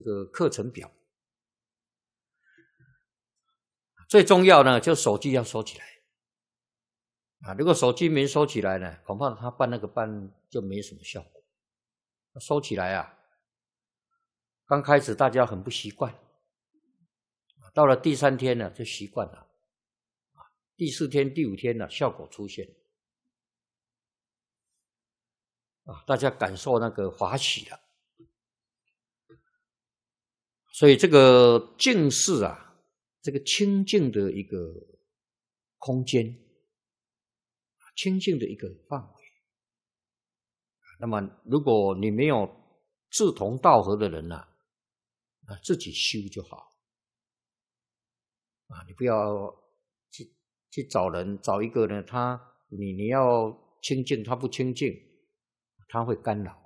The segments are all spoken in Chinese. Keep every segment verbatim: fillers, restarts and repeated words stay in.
这个课程表。最重要呢，就手机要收起来啊！如果手机没收起来呢，恐怕他办那个班就没什么效果。收起来啊，刚开始大家很不习惯，到了第三天呢就习惯了，第四天、第五天呢效果出现，啊，大家感受那个法喜了。所以这个静是啊，这个清净的一个空间，清净的一个范围。那么如果你没有志同道合的人呢、啊，啊，自己修就好啊，你不要去去找人，找一个呢，他你你要清净，他不清净，他会干扰，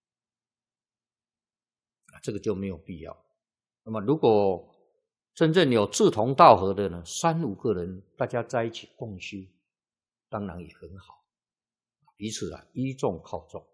啊，这个就没有必要。那么如果真正有志同道合的呢，三五个人大家在一起共修，当然也很好，彼此啊依重靠重。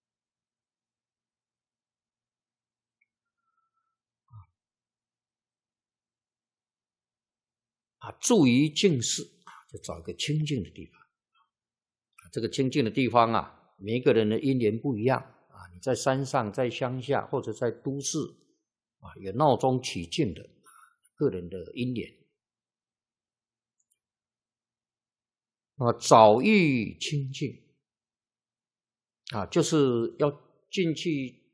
啊，住于静室，就找一个清净的地方。这个清净的地方啊，每一个人的因缘不一样啊。你在山上，在乡下，或者在都市啊，有闹中取静的个人的因缘。啊，早遇清净啊，就是要进去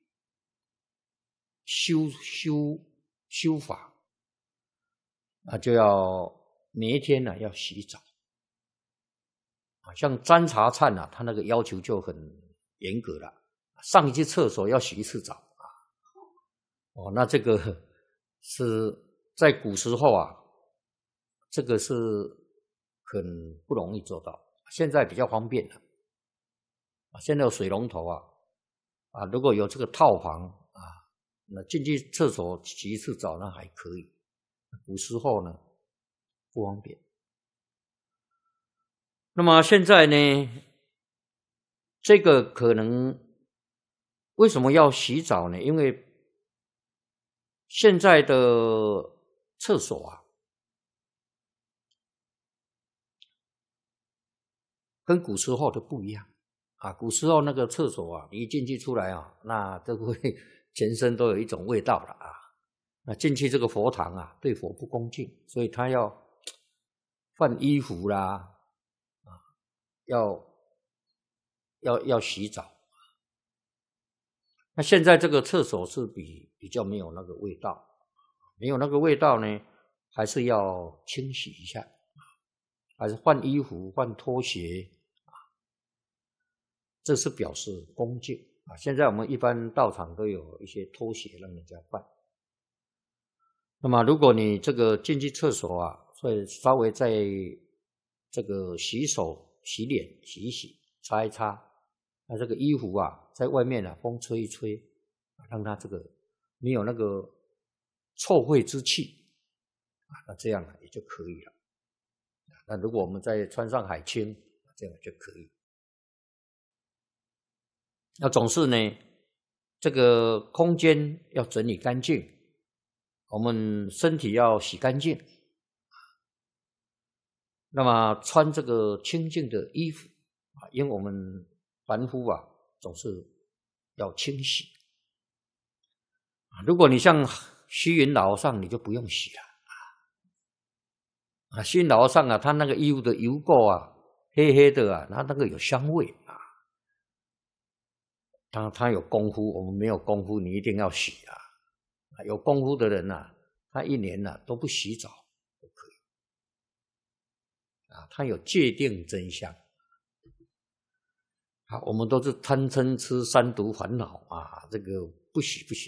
修修修法。啊，就要每一天呢、啊、要洗澡，啊，像沾茶忏啊，他那个要求就很严格了，上一次厕所要洗一次澡啊。哦，那这个是在古时候啊，这个是很不容易做到，现在比较方便了。啊，现在有水龙头啊，啊，如果有这个套房啊，那进去厕所洗一次澡那还可以。古时候呢不方便，那么现在呢，这个可能为什么要洗澡呢？因为现在的厕所啊，跟古时候的不一样啊。古时候那个厕所啊，你一进去出来啊，那都会全身都有一种味道了啊。那进去这个佛堂啊，对佛不恭敬，所以他要换衣服啦，啊，要要要洗澡。那现在这个厕所是比比较没有那个味道，没有那个味道呢，还是要清洗一下，还是换衣服、换拖鞋啊，这是表示恭敬啊。现在我们一般道场都有一些拖鞋让人家换。那么如果你这个进去厕所啊，会稍微在这个洗手、洗脸、洗一洗、擦一擦，那这个衣服啊，在外面啊，风吹一吹，让它这个没有那个臭秽之气啊，那这样也就可以了。那如果我们再穿上海青，这样就可以。那总是呢，这个空间要整理干净。我们身体要洗干净，那么穿这个清净的衣服啊，因为我们凡夫啊总是要清洗啊。如果你像虚云老和尚，你就不用洗了啊。虚云老和尚啊，他那个衣服的油垢啊，黑黑的啊，他那个有香味啊。他他有功夫，我们没有功夫，你一定要洗啊。有功夫的人啊，他一年啊都不洗澡都可以啊，他有界定真相。好，我们都是贪嗔痴三毒烦恼啊，这个不洗不行。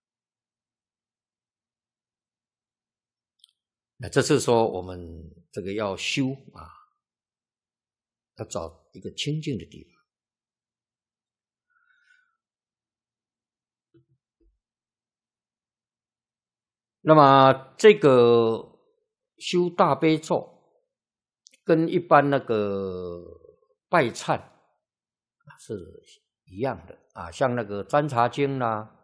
那这是说我们这个要修啊，要找一个清净的地方。那么这个修大悲咒跟一般那个拜忏是一样的啊，像那个《占察经》啦，